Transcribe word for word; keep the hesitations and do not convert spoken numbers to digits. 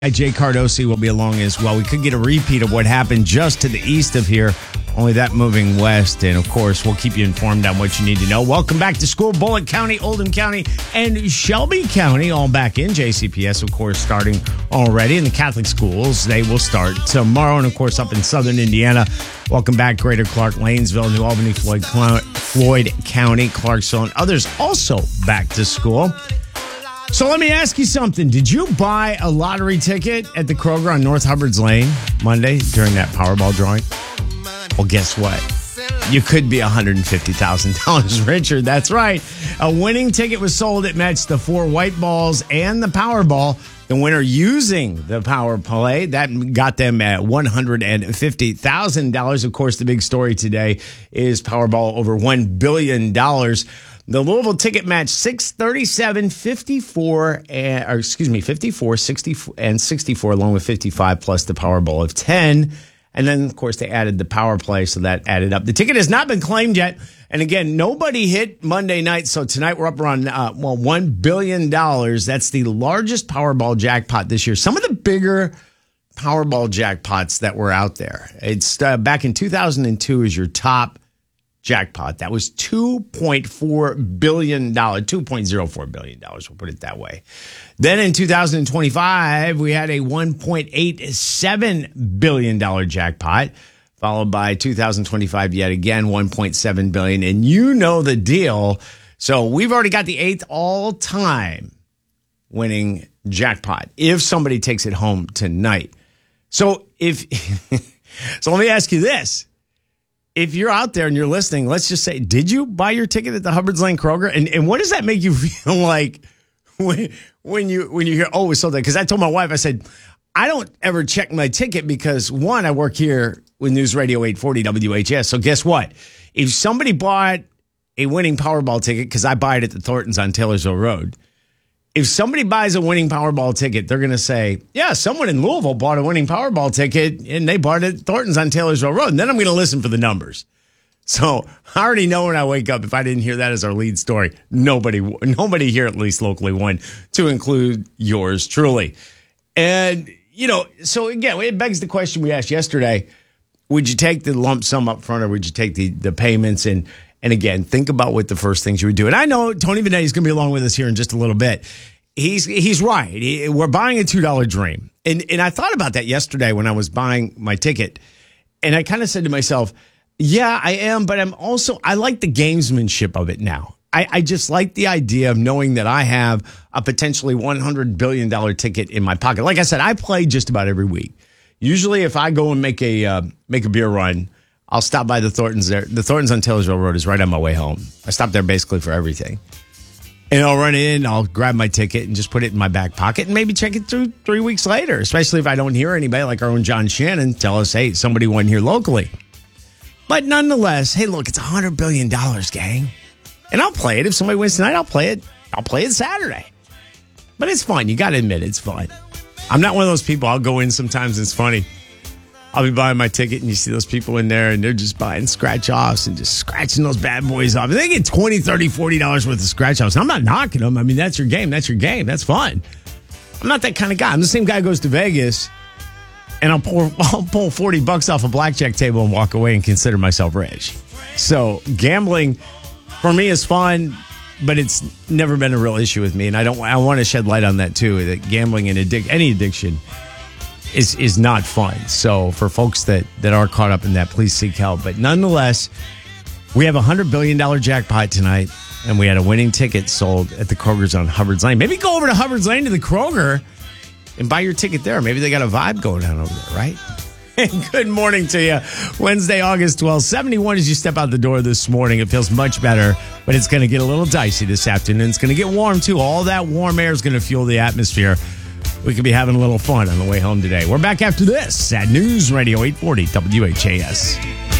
Jay Cardosi will be along as well. We could get a repeat of what happened just to the east of here, only that moving west. And, of course, we'll keep you informed on what you need to know. Welcome back to school. Bullitt County, Oldham County, and Shelby County all back in. J C P S, of course, starting already. In the Catholic schools, they will start tomorrow. And, of course, up in southern Indiana, welcome back. Greater Clark, Lanesville, New Albany, Floyd, Floyd County, Clarksville, and others also back to school. So let me ask you something. Did you buy a lottery ticket at the Kroger on North Hubbard's Lane Monday during that Powerball drawing? Well, guess what? You could be one hundred fifty thousand dollars richer. That's right. A winning ticket was sold. It matched the four white balls and the Powerball. The winner using the Power Play, that got them at one hundred fifty thousand dollars. Of course, the big story today is Powerball over one billion dollars. The Louisville ticket matched six, thirty-seven, fifty-four, and, or excuse me, fifty-four, sixty, and sixty-four, along with fifty-five, plus the Powerball of ten. And then, of course, they added the Power Play, so that added up. The ticket has not been claimed yet. And again, nobody hit Monday night, so tonight we're up around, uh, well, one billion dollars. That's the largest Powerball jackpot this year. Some of the bigger Powerball jackpots that were out there. It's uh, back in two thousand two is your top jackpot. That was two point four billion dollars, two point oh four billion dollars, we'll put it that way. Then in two thousand twenty-five, we had a one point eight seven billion dollars jackpot, followed by two thousand twenty-five yet again, one point seven billion dollars. And you know the deal. So we've already got the eighth all-time winning jackpot if somebody takes it home tonight. So if so let me ask you this. If you're out there and you're listening, let's just say, did you buy your ticket at the Hubbard's Lane Kroger? And and what does that make you feel like when, when you when you hear, oh, it's sold out? Because I told my wife, I said, I don't ever check my ticket because, one, I work here with News Radio eight forty W H S. So guess what? If somebody bought a winning Powerball ticket, because I buy it at the Thorntons on Taylorsville Road, if somebody buys a winning Powerball ticket, they're going to say, yeah, someone in Louisville bought a winning Powerball ticket, and they bought it at Thorntons on Taylorsville Road. And then I'm going to listen for the numbers. So I already know when I wake up, if I didn't hear that as our lead story, nobody nobody here, at least locally, won, to include yours truly. And, you know, so again, it begs the question we asked yesterday, would you take the lump sum up front or would you take the, the payments? And And again, think about what the first things you would do. And I know Tony Benetti is going to be along with us here in just a little bit. He's he's right. He, we're buying a two dollar dream. And and I thought about that yesterday when I was buying my ticket. And I kind of said to myself, yeah, I am. But I'm also, I like the gamesmanship of it now. I, I just like the idea of knowing that I have a potentially one hundred billion dollars ticket in my pocket. Like I said, I play just about every week. Usually if I go and make a uh, make a beer run, I'll stop by the Thorntons there. The Thorntons on Taylorsville Road is right on my way home. I stop there basically for everything. And I'll run in, I'll grab my ticket and just put it in my back pocket and maybe check it through three weeks later, especially if I don't hear anybody like our own John Shannon tell us, hey, somebody won here locally. But nonetheless, hey, look, it's one hundred billion dollars, gang. And I'll play it. If somebody wins tonight, I'll play it. I'll play it Saturday. But it's fun. You got to admit it's fun. I'm not one of those people. I'll go in sometimes. It's funny. I'll be buying my ticket and you see those people in there and they're just buying scratch offs and just scratching those bad boys off. And they get twenty, thirty, forty dollars worth of scratch offs. I'm not knocking them. I mean, that's your game. That's your game. That's fun. I'm not that kind of guy. I'm the same guy who goes to Vegas and I'll pull, I'll pull forty bucks off a blackjack table and walk away and consider myself rich. So gambling for me is fun, but it's never been a real issue with me. And I don't, I want to shed light on that too, that gambling and addic- any addiction is is not fun. So for folks that, that are caught up in that, please seek help. But nonetheless, we have a one hundred billion dollars jackpot tonight, and we had a winning ticket sold at the Kroger's on Hubbard's Lane. Maybe go over to Hubbard's Lane to the Kroger and buy your ticket there. Maybe they got a vibe going on over there, right? Good morning to you. Wednesday, August twelfth, seventy-one as you step out the door this morning. It feels much better, but it's going to get a little dicey this afternoon. It's going to get warm, too. All that warm air is going to fuel the atmosphere. We could be having a little fun on the way home today. We're back after this at News Radio eight forty W H A S.